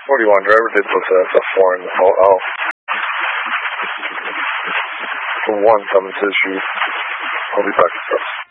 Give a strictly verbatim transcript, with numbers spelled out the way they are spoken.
forty-one, driver did possess a four in the photo. one, seven two, shoot. I'll be back to us.